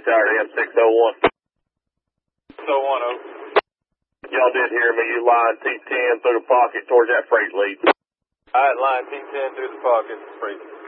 Tower M601. 601, over. Y'all did hear me. You line T10 through the pocket towards that freight lead. Alright, line T10 through the pocket, freight.